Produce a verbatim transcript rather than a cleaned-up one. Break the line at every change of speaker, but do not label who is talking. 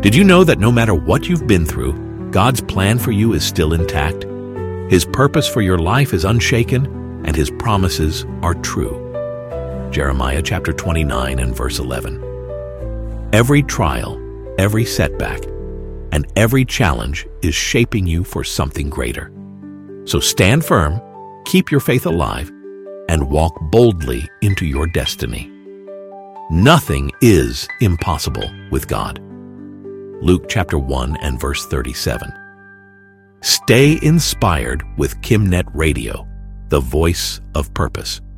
Did you know that no matter what you've been through, God's plan for you is still intact? His purpose for your life is unshaken, and His promises are true. Jeremiah chapter twenty-nine and verse eleven. Every trial, every setback, and every challenge is shaping you for something greater. So stand firm, keep your faith alive, and walk boldly into your destiny. Nothing is impossible with God. Luke chapter one and verse thirty-seven. Stay inspired with KimNet Radio, the voice of purpose.